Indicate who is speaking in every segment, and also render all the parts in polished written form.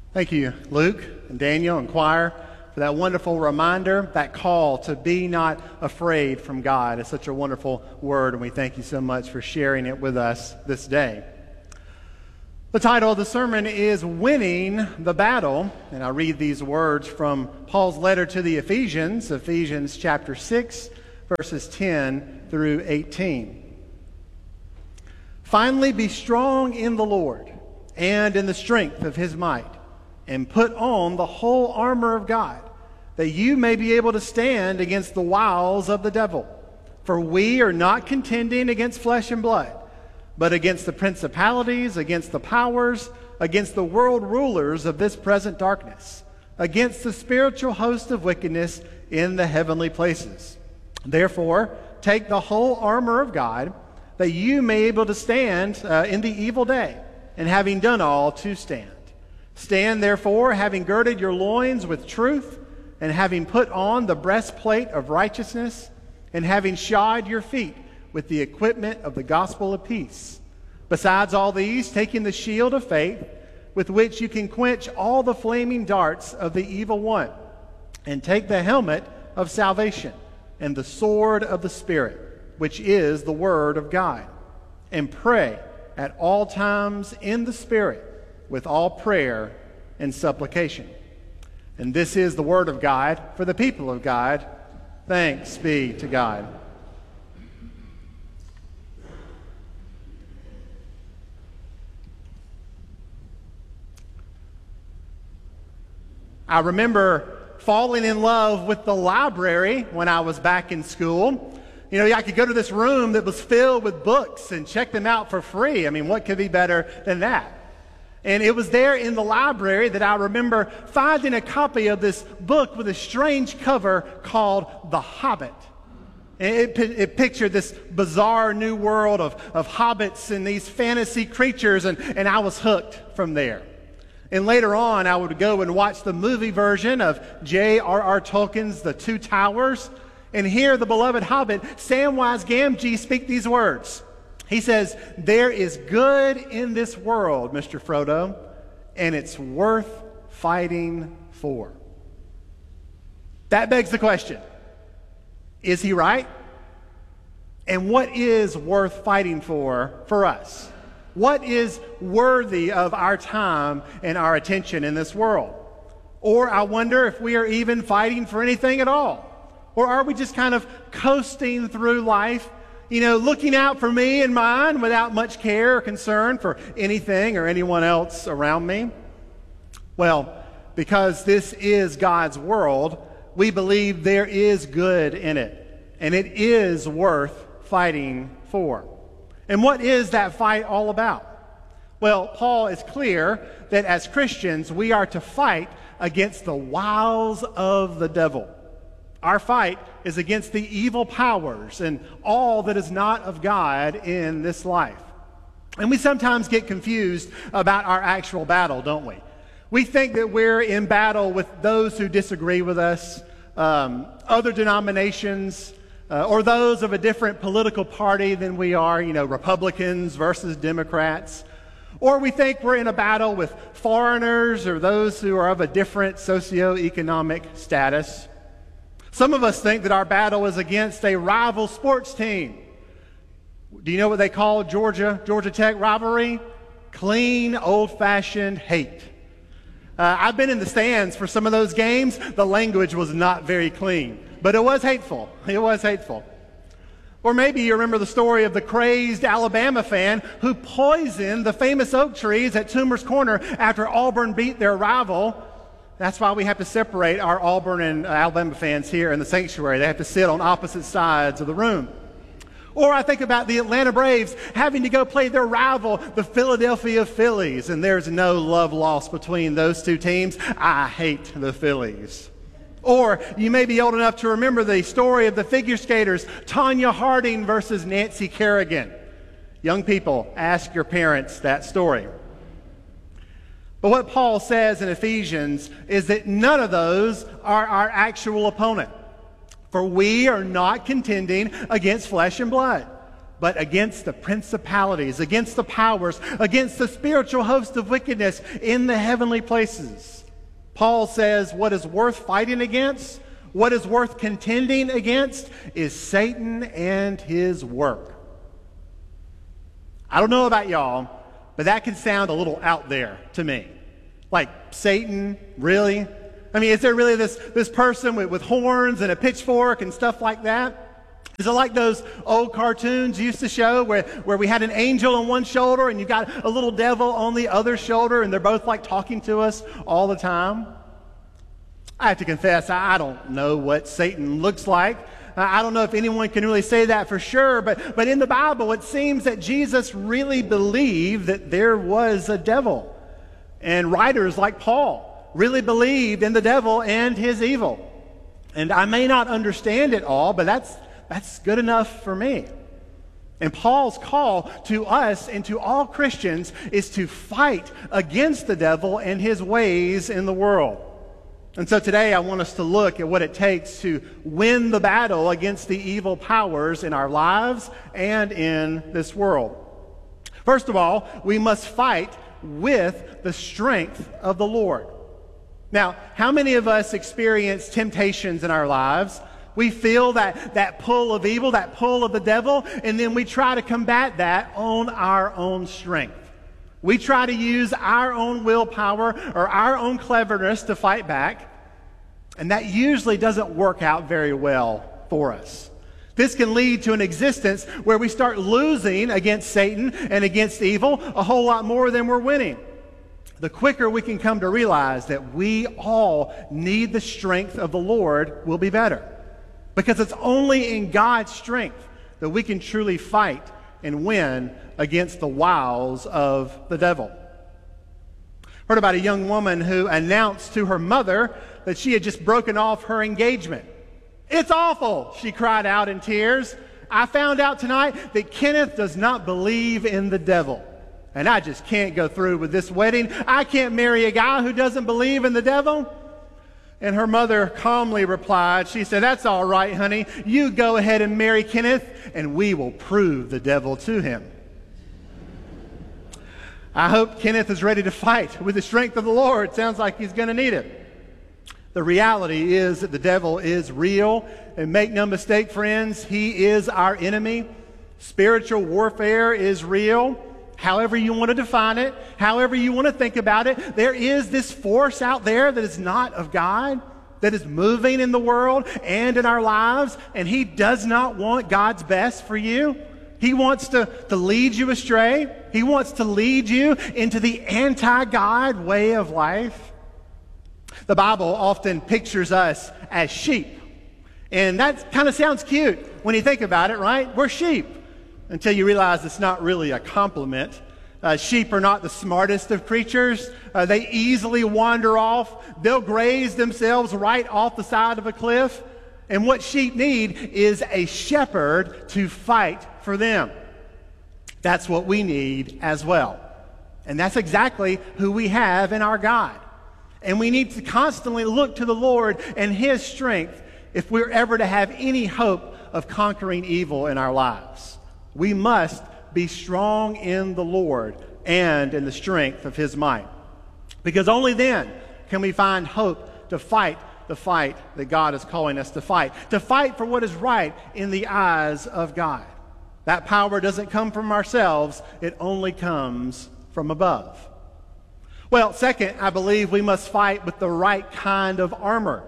Speaker 1: Thank you, Luke and Daniel and choir, for that wonderful reminder, that call to be not afraid from God. It's such a wonderful word, and we thank you so much for sharing it with us this day. The title of the sermon is Winning the Battle, and I read these words from Paul's letter to the Ephesians, Ephesians chapter 6, verses 10 through 18. Finally, be strong in the Lord and in the strength of his might, and put on the whole armor of God, that you may be able to stand against the wiles of the devil. For we are not contending against flesh and blood, but against the principalities, against the powers, against the world rulers of this present darkness, against the spiritual host of wickedness in the heavenly places. Therefore, take the whole armor of God, that you may be able to stand in the evil day, and having done all, to stand. Stand therefore, having girded your loins with truth, and having put on the breastplate of righteousness, and having shod your feet with the equipment of the gospel of peace. Besides all these, taking the shield of faith, with which you can quench all the flaming darts of the evil one, and take the helmet of salvation, and the sword of the Spirit, which is the word of God, and pray at all times in the Spirit, with all prayer and supplication. And this is the word of God for the people of God. Thanks be to God. I remember falling in love with the library when I was back in school. You know, I could go to this room that was filled with books and check them out for free. I mean, what could be better than that? And it was there in the library that I remember finding a copy of this book with a strange cover called The Hobbit. And it pictured this bizarre new world of hobbits and these fantasy creatures, and I was hooked from there. And later on, I would go and watch the movie version of J.R.R. Tolkien's The Two Towers, and hear the beloved hobbit Samwise Gamgee speak these words. He says, "There is good in this world, Mr. Frodo, and it's worth fighting for." That begs the question, is he right? And what is worth fighting for us? What is worthy of our time and our attention in this world? Or I wonder if we are even fighting for anything at all. Or are we just kind of coasting through life, you know, looking out for me and mine without much care or concern for anything or anyone else around me? Well, because this is God's world, we believe there is good in it, and it is worth fighting for. And what is that fight all about? Well, Paul is clear that as Christians, we are to fight against the wiles of the devil. Our fight is against the evil powers and all that is not of God in this life. And we sometimes get confused about our actual battle, don't we? We think that we're in battle with those who disagree with us, other denominations, or those of a different political party than we are, you know, Republicans versus Democrats. Or we think we're in a battle with foreigners or those who are of a different socioeconomic status. Some of us think that our battle is against a rival sports team. Do you know what they call Georgia Tech rivalry? Clean, old-fashioned hate. I've been in the stands for some of those games. The language was not very clean, but it was hateful. It was hateful. Or maybe you remember the story of the crazed Alabama fan who poisoned the famous oak trees at Toomer's Corner after Auburn beat their rival. That's why we have to separate our Auburn and Alabama fans here in the sanctuary. They have to sit on opposite sides of the room. Or I think about the Atlanta Braves having to go play their rival, the Philadelphia Phillies, and there's no love lost between those two teams. I hate the Phillies. Or you may be old enough to remember the story of the figure skaters, Tanya Harding versus Nancy Kerrigan. Young people, ask your parents that story. But what Paul says in Ephesians is that none of those are our actual opponent. For we are not contending against flesh and blood, but against the principalities, against the powers, against the spiritual host of wickedness in the heavenly places. Paul says what is worth fighting against, what is worth contending against, is Satan and his work. I don't know about y'all, but that can sound a little out there to me. Like, Satan, really? I mean, is there really this person with horns and a pitchfork and stuff like that? Is it like those old cartoons used to show where we had an angel on one shoulder and you got a little devil on the other shoulder and they're both like talking to us all the time? I have to confess, I don't know what Satan looks like. I don't know if anyone can really say that for sure, but in the Bible it seems that Jesus really believed that there was a devil. And writers like Paul really believed in the devil and his evil. And I may not understand it all, but that's good enough for me. And Paul's call to us and to all Christians is to fight against the devil and his ways in the world. And so today I want us to look at what it takes to win the battle against the evil powers in our lives and in this world. First of all, we must fight with the strength of the Lord. Now, how many of us experience temptations in our lives? We feel that pull of evil, that pull of the devil, and then we try to combat that on our own strength. We try to use our own willpower or our own cleverness to fight back, and that usually doesn't work out very well for us. This can lead to an existence where we start losing against Satan and against evil a whole lot more than we're winning. The quicker we can come to realize that we all need the strength of the Lord, we'll be better. Because it's only in God's strength that we can truly fight and win against the wiles of the devil. Heard about a young woman who announced to her mother that she had just broken off her engagement. "It's awful," she cried out in tears. "I found out tonight that Kenneth does not believe in the devil. And I just can't go through with this wedding. I can't marry a guy who doesn't believe in the devil." And her mother calmly replied, she said, "That's all right, honey. You go ahead and marry Kenneth, and we will prove the devil to him." I hope Kenneth is ready to fight with the strength of the Lord. Sounds like he's going to need it. The reality is that the devil is real. And make no mistake, friends, he is our enemy. Spiritual warfare is real. However you want to define it, however you want to think about it, there is this force out there that is not of God, that is moving in the world and in our lives, and he does not want God's best for you. He wants to lead you astray. He wants to lead you into the anti-God way of life. The Bible often pictures us as sheep, and that kind of sounds cute when you think about it, right? We're sheep. Until you realize it's not really a compliment. Sheep are not the smartest of creatures. They easily wander off. They'll graze themselves right off the side of a cliff. And what sheep need is a shepherd to fight for them. That's what we need as well. And that's exactly who we have in our God. And we need to constantly look to the Lord and his strength if we're ever to have any hope of conquering evil in our lives. We must be strong in the Lord and in the strength of his might. Because only then can we find hope to fight the fight that God is calling us to fight for what is right in the eyes of God. That power doesn't come from ourselves, it only comes from above. Well, second, I believe we must fight with the right kind of armor.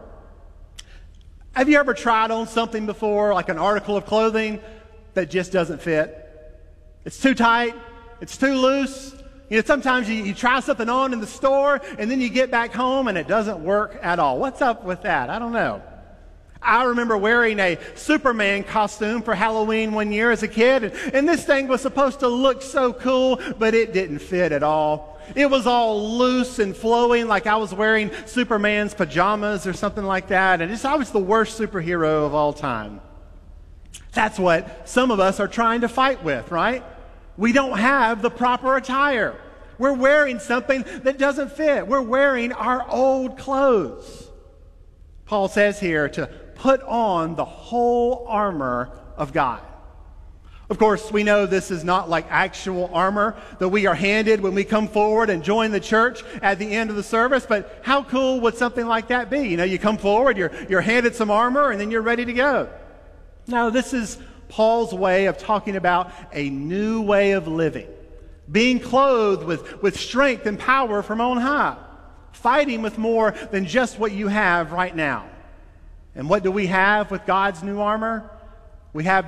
Speaker 1: Have you ever tried on something before, like an article of clothing that just doesn't fit? It's too tight, it's too loose. You know, sometimes you try something on in the store and then you get back home and it doesn't work at all. What's up with that? I don't know. I remember wearing a Superman costume for Halloween one year as a kid, and this thing was supposed to look so cool, but it didn't fit at all. It was all loose and flowing like I was wearing Superman's pajamas or something like that, and I was the worst superhero of all time. That's what some of us are trying to fight with, right? We don't have the proper attire. We're wearing something that doesn't fit. We're wearing our old clothes. Paul says here to put on the whole armor of God. Of course, we know this is not like actual armor that we are handed when we come forward and join the church at the end of the service, but how cool would something like that be? You know, you come forward, you're handed some armor, and then you're ready to go. No, this is Paul's way of talking about a new way of living, being clothed with strength and power from on high, fighting with more than just what you have right now. And what do we have with God's new armor? We have